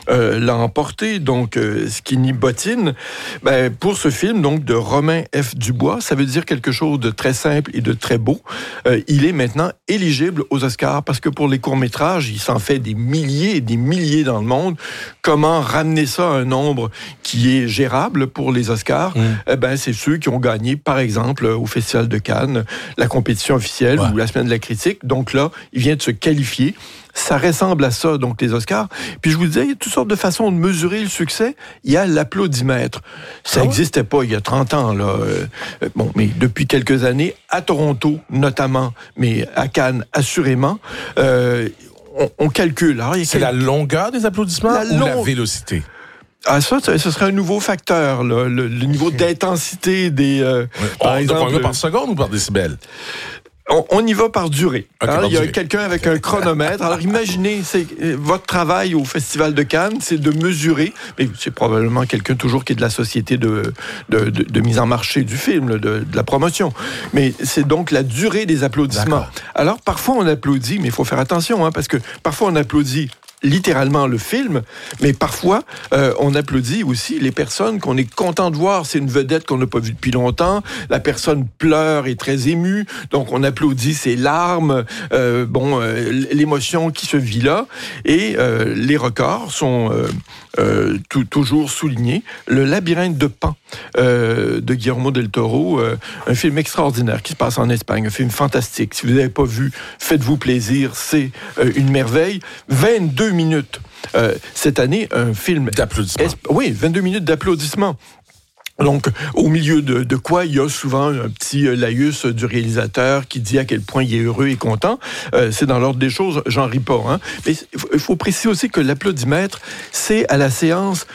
l'a emporté. Donc, Skinny Bottine, pour ce film donc de Romain F. Dubois, ça veut dire quelque chose de très simple et de très beau. Il est maintenant éligible aux Oscars parce que pour les courts-métrages, il s'en fait des milliers et des milliers dans le monde. Comment ramener ça à un nombre qui est gérable pour les Oscars? C'est ceux qui ont gagné, par exemple, au Festival de Cannes, la compétition officielle ou la Semaine de la critique. Donc là, il vient de se qualifier. Ça ressemble à ça, donc, les Oscars. Puis je vous disais, il y a toutes sortes de façons de mesurer le succès. Il y a l'applaudimètre. Ça n'existait pas il y a 30 ans, là. Mais depuis quelques années, à Toronto, notamment, mais à Cannes, assurément, on calcule. Alors, c'est la longueur des applaudissements ou la vélocité? Ah, ça serait un nouveau facteur, là, le niveau d'intensité des... par exemple, on y va par seconde ou par décibel? On y va par durée. Il y a quelqu'un avec un chronomètre. Alors imaginez, votre travail au Festival de Cannes, c'est de mesurer, mais c'est probablement quelqu'un toujours qui est de la société de mise en marché du film, de la promotion. Mais c'est donc la durée des applaudissements. D'accord. Alors parfois on applaudit, mais il faut faire attention, parce que parfois on applaudit littéralement le film, mais parfois, on applaudit aussi les personnes qu'on est content de voir. C'est une vedette qu'on n'a pas vue depuis longtemps. La personne pleure, est très émue, donc on applaudit ses larmes, l'émotion qui se vit là. Et les records sont toujours soulignés. Le Labyrinthe de Pan de Guillermo del Toro, un film extraordinaire qui se passe en Espagne, un film fantastique. Si vous n'avez pas vu, faites-vous plaisir, c'est une merveille. 22 minutes. Cette année, un film... d'applaudissements. 22 minutes d'applaudissements. Donc, au milieu de quoi, il y a souvent un petit laïus du réalisateur qui dit à quel point il est heureux et content. C'est dans l'ordre des choses, j'en ris pas. Mais il faut préciser aussi que l'applaudimètre, c'est à la séance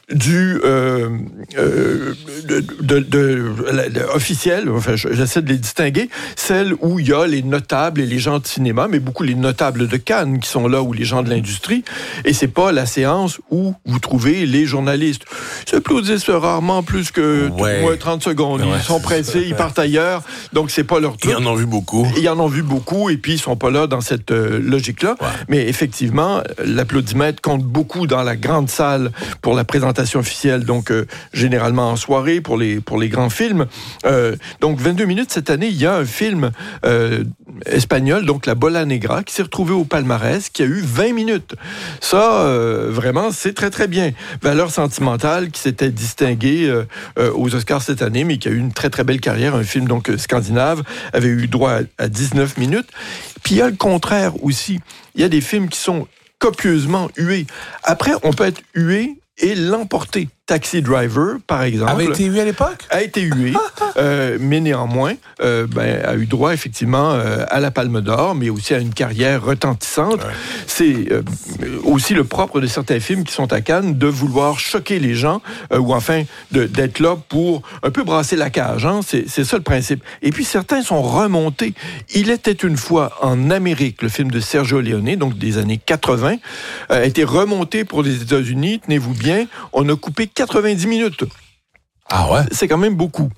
officielle, enfin j'essaie de les distinguer, celle où il y a les notables et les gens de cinéma, mais beaucoup les notables de Cannes qui sont là, ou les gens de l'industrie, et c'est pas la séance où vous trouvez les journalistes. Ils s'applaudissent rarement plus que 30 secondes. Ils sont pressés, ils partent ailleurs, donc c'est pas leur truc. Ils en ont vu beaucoup. Et puis ils sont pas là dans cette logique-là. Ouais. Mais effectivement, l'applaudimètre compte beaucoup dans la grande salle pour la présentation officielle, donc généralement en soirée pour les grands films. Donc 22 minutes cette année, il y a un film espagnol, donc La Bola Negra, qui s'est retrouvé au palmarès, qui a eu 20 minutes. Ça, vraiment, c'est très très bien. Valeur sentimentale, qui s'était distingué aux Oscars cette année, mais qui a eu une très très belle carrière. Un film donc scandinave, avait eu droit à 19 minutes. Puis il y a le contraire aussi. Il y a des films qui sont copieusement hués. Après, on peut être hué et l'emporter. Taxi Driver, par exemple. Avait été hué à l'époque? A été hué, mais néanmoins, a eu droit, effectivement, à la Palme d'Or, mais aussi à une carrière retentissante. Ouais. C'est aussi le propre de certains films qui sont à Cannes, de vouloir choquer les gens, ou enfin, d'être là pour un peu brasser la cage. C'est ça le principe. Et puis, certains sont remontés. Il était une fois en Amérique, le film de Sergio Leone, donc des années 80, a été remonté pour les États-Unis. Tenez-vous bien, on a coupé 90 minutes. Ah ouais? C'est quand même beaucoup.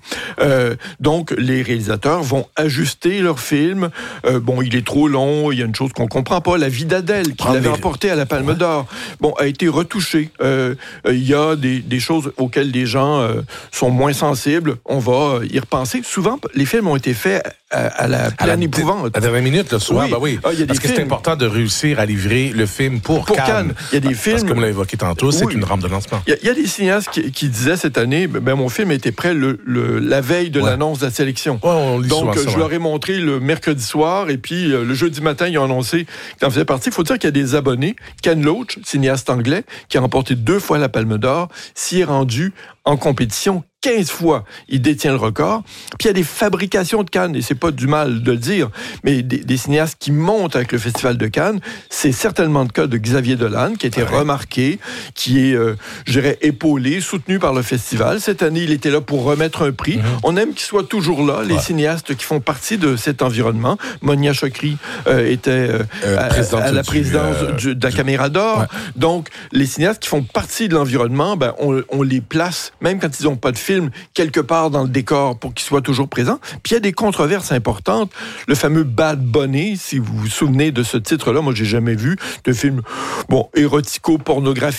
Donc, les réalisateurs vont ajuster leur film. Il est trop long, il y a une chose qu'on comprend pas. La vie d'Adèle, qui l'avait emporté à la Palme d'Or, a été retouchée. Il y a des choses auxquelles les gens sont moins sensibles. On va y repenser. Souvent, les films ont été faits à la pleine épouvante. À 20 minutes, le soir, oui. Parce que c'est important de réussir à livrer le film pour Cannes. Il y a des films... Parce que, comme vous l'avez évoqué tantôt, c'est une rampe de lancement. Il y a des cinéastes qui disaient cette année, mon film était prêt la veille de l'annonce de la sélection. Donc, je leur ai montré le mercredi soir, et puis le jeudi matin, ils ont annoncé qu'ils en faisaient partie. Il faut dire qu'il y a des abonnés. Ken Loach, cinéaste anglais, qui a remporté 2 fois la Palme d'Or, s'y est rendu en compétition 15 fois, il détient le record. Puis il y a des fabrications de Cannes, et c'est pas du mal de le dire, mais des cinéastes qui montent avec le Festival de Cannes. C'est certainement le cas de Xavier Dolan, qui a été remarqué, qui est, je dirais, épaulé, soutenu par le festival. Cette année, il était là pour remettre un prix. On aime qu'il soit toujours là, les cinéastes qui font partie de cet environnement. Monia Chokri était à la présidence de la Caméra d'Or. Ouais. Donc, les cinéastes qui font partie de l'environnement, on les place, même quand ils n'ont pas de film, quelque part dans le décor pour qu'il soit toujours présent. Puis il y a des controverses importantes. Le fameux Bad Bunny, si vous vous souvenez de ce titre-là, moi j'ai jamais vu de film érotico-pornographique